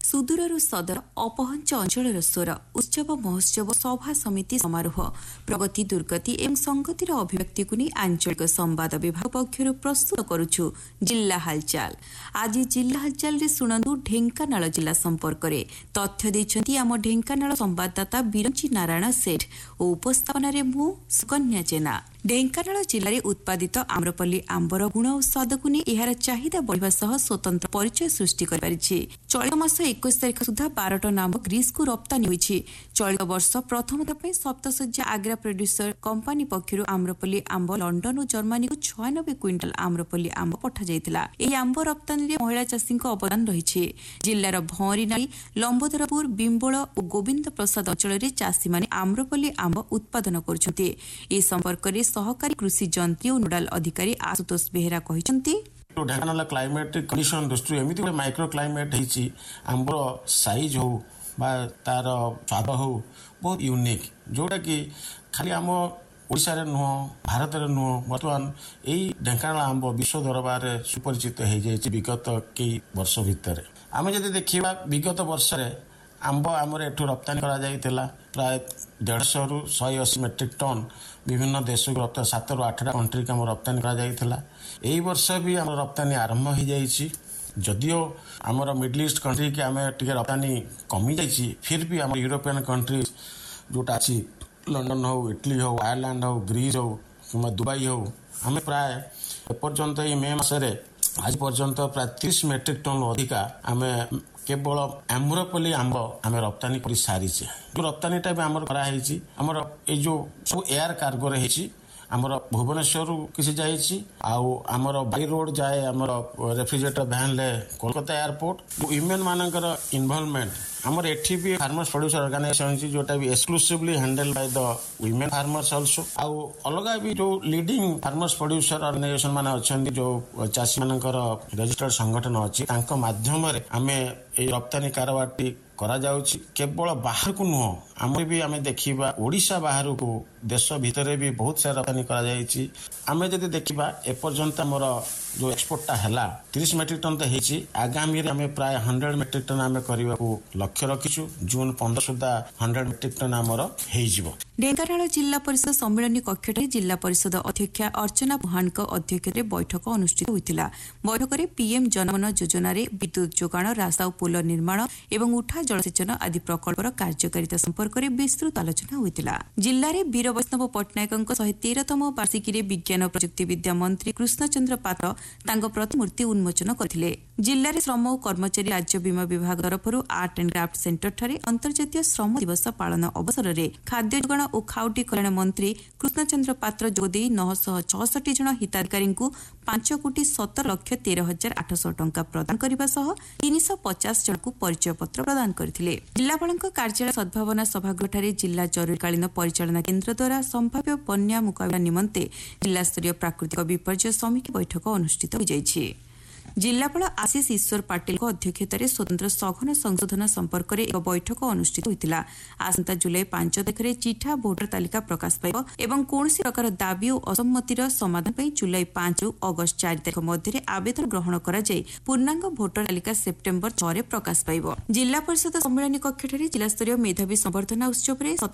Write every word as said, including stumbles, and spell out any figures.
सुदूरରୁ सदर अपहंच अंचलर स्वर उत्सव महोत्सव सभा समिति समारोह प्रगति दुर्गति एवं संगतिर अभिव्यक्ति को नहीं आंचलिक संवाद विभाग पक्षर प्रस्तुत करुछु जिल्ला हालचाल। आज जिल्ला हालचाल रे सुनंदु ढेंकानाल जिला संपर्क रे तथ्य देछंती आम ढेंकानाल संवाददाता बिरंची नारायण सेठ और उपस्थापन रे मु सुकन्या जेना। ढेंकानाल जिले में उत्पादित आम्रपल्ली आंबर गुण और स्वाद को नहीं यार चाहिदा बढ़ा सह स्वतंत्र परिचय सृष्टि कर चलित मास इक्कीस तारिख सुधा बारटा नाम ग्रीस को रप्तानी होईछि। चलित वर्ष प्रथम थर सप्तशଯ୍ୟା आग्रा प्रोड्यूसर कंपानी पक्षर आम्रपल्ली आंब लंडन और जर्मनी को छयानबे क्विंटाल आम्रपल्ली आंब पठा जाइतिला। एही आंब रप्तानी रे महिला चाषी अवदान रही। जिलार भंवरीनाली लंबोदरपुर बिंबोल और गोविंद प्रसाद अंचल में चाषी माने आम्रपल्ली आंब उत्पादन करुछन्ति। ए संपर्क में सहकारी कृषि जंत्री और नोडाल अधिकारी आशुतोष बेहेरा कहिसन्ति ढेंकानाल क्लाइमेटिक कंडीशन दृष्टि एमती गोटे माइक्रो क्लाइमेट होती आंबर साइज हो बा तार स्वाद हो बहुत यूनिक जोटा कि खाली आम ओडिशा रे नुह भारत रे नुह बर्तमान यही ढेंकानाल आंब विश्व दरबार सुपरिचित हो जाए विगत कई वर्ष भितर। आम जब देखा विगत वर्ष आंब आमर एठू रप्तानी करा जाइतिला प्राय डेढ़श रु शहे अशी मेट्रिक टन विभिन्न देश को रप्तानी सात रु आठटा कंट्री को रप्तानी करा जाइतिला। एही वर्ष भी आम रप्तानी आरंभ हो जाइछि। जदियो आमर मिडल ईस्ट कंट्री के आम टिके रप्तानी कमी जाइछि फिर भी आम यूरोपियन कंट्री जोटा अच्छी लंडन हो इटली हो आयरलैंड हो ग्रीस हो कि दुबई हो आम प्राय एपर्यंत मे मसरे आज पर्यंत प्राय तीस मेट्रिक टन अधिका आम केवल आम्रपल्ली आंब आम रप्तानी कर सारीचे। जो रप्तानीटा भी आमर कराई आमर ये जो सब एयर कार्गो रही आमर भुवनेश्वर किसी जाइए आमर बाई रोड जाए आमर रेफ्रिजरेटर भैन ले कोलकाता एयरपोर्ट ह्यूमन मानकर इन्वॉल्वमेंट आमर एठी भी फार्मर्स प्रोड्यूसर ऑर्गेनाइजेशन जोटा भी exclusively handle by the women farmers also आउ अलगा भी जो लीडिंग फार्मर्स प्रोड्यूसर ऑर्गेनाइजेशन माने अछंती जो चाषी मानकर रजिस्टर्ड संगठन अछि तांको माध्यम रे आमे ए रप्तानी कारबारटी करा जाउछि। केवल बाहर को नुह आम भी आम देखा ओडिशा बाहर को देश भितर भी बहुत सारा रप्तानी करा जाइछि। आमे जदि देखिबा एपर्यंत हमर जो एक्सपोर्टटा हैला तीस मेट्रिक टन तो होइछि। आगामी आम प्राय हंड्रेड मेट्रिक टन आम करने को लक्ष्य रखिछु। जून पंद्रह सुधा हंड्रेड मेट्रिक टन आमर हो। ढेंकानाल जिला परिषद सम्मेलन कक्ष जिला परिषद अध्यक्षा अर्चना पुहान अध्यक्षता बैठक अनुष्ठित होता। बैठक में पीएम जनमन योजना विद्युत जोगाण रास्ता और पोल निर्माण एवं उठा जलसेचन आदि प्रकल्पर कार्यकारिता संपर्क में विस्तृत आलोचना होता। जिले में वीर वैष्णव पट्टनायक शहे तेरतम वार्षिकी विज्ञान प्रजुक्ति विद्या मंत्री कृष्णचंद्र पात्र तांको प्रतिमूर्ति उन्मोचन करथिले। जिले में श्रम और कर्मचारी राज्य बीमा विभाग तरफ आर्ट एंड क्राफ्ट सेंटर ठारे अंतर्जातीय श्रम दिवस पालन अवसर में खाद्य जोगाण और खाउटी कल्याण मंत्री कृष्णचंद्र पात्र जोगदे नौ सौ चौसठी जन हिताधिकारी पांच कोटी सतर लक्ष तेरह हजार आठश टंका प्रदान करने सह तीन सौ पचास जन को परिचय पत्र प्रदान करथिले। जिलापाल कार्यालय सद्भावना सभागृह जिला जरूरीकालीन परिचालना केन्द्र द्वारा संभाव्य बन्या मुकाबला निमंते जिला स्तरीय प्राकृतिक विपर्यय समीक्षा बैठक अनुष्ठित हो जाइछि। जिलापाल आशीष ईश्वर पाटिल अध्यक्षतार स्वतंत्र सघन संशोधन संपर्क में एक बैठक अनुष्ठित होता। आसंता जुलाई पांच तारिख में चिठा भोटर तालिका प्रकाश पाइब एवं कौन प्रकार दाबी और असम्मतिर समाधान पर जुलाई पांच रु अगस्त चार तारिख मध्य आवेदन ग्रहण कर पूर्णांग भोटर तालिका सेप्टेम्बर छह प्रकाश पाइब। जिला परिषद सम्मेलन कक्ष जिला स्तरीय मेधावी संवर्धना उत्सव